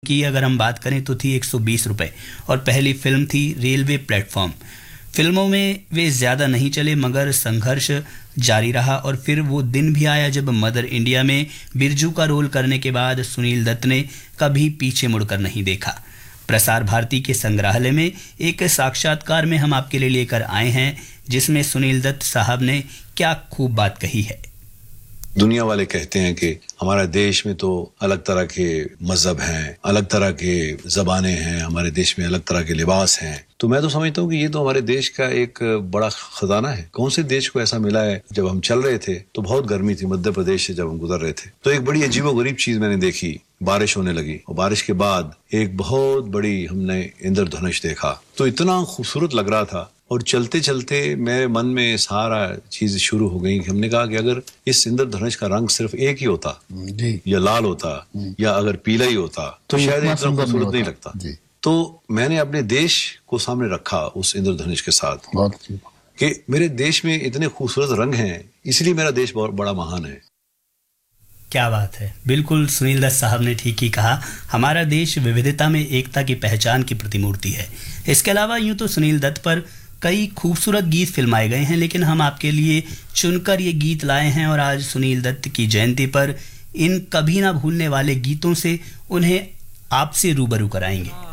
की अगर हम बात करें तो थी 120 रुपये और पहली फिल्म थी रेलवे प्लेटफॉर्म। फिल्मों में वे ज़्यादा नहीं चले मगर संघर्ष जारी रहा और फिर वो दिन भी आया जब मदर इंडिया में बिरजू का रोल करने के बाद सुनील दत्त ने कभी पीछे मुड़कर नहीं देखा। प्रसार भारती के संग्रहालय में एक साक्षात्कार में हम आपके लिए लेकर आए हैं जिसमें सुनील दत्त साहब ने क्या खूब बात कही है। दुनिया वाले कहते हैं कि हमारा देश में तो अलग तरह के मजहब हैं, अलग तरह के ज़बानें हैं, हमारे देश में अलग तरह के लिबास हैं। तो मैं तो समझता हूँ कि ये तो हमारे देश का एक बड़ा खजाना है। कौन से देश को ऐसा मिला है। जब हम चल रहे थे तो बहुत गर्मी थी, मध्य प्रदेश से जब हम गुजर रहे थे तो एक बड़ी अजीबोगरीब चीज मैंने देखी। बारिश होने लगी और बारिश के बाद एक बहुत बड़ी हमने इंद्रधनुष देखा तो इतना खूबसूरत लग रहा था। और चलते चलते मेरे मन में सारा चीज शुरू हो गई कि हमने कहा कि अगर इस इंद्रधनुष का रंग सिर्फ एक ही होता या लाल होता या अगर पीला ही होता तो शायद इतना खूबसूरत नहीं लगता। तो मैंने अपने देश को सामने रखा उस इंद्रधनुष के साथ कि मेरे देश में इतने खूबसूरत रंग हैं, इसलिए मेरा देश बहुत बड़ा महान है। क्या बात है, बिल्कुल सुनील दत्त साहब ने ठीक ही कहा। हमारा देश विविधता में एकता की पहचान की प्रतिमूर्ति है। इसके अलावा यूं तो सुनील दत्त पर कई खूबसूरत गीत फिल्माए गए हैं लेकिन हम आपके लिए चुनकर ये गीत लाए हैं और आज सुनील दत्त की जयंती पर इन कभी ना भूलने वाले गीतों से उन्हें आपसे रूबरू कराएंगे।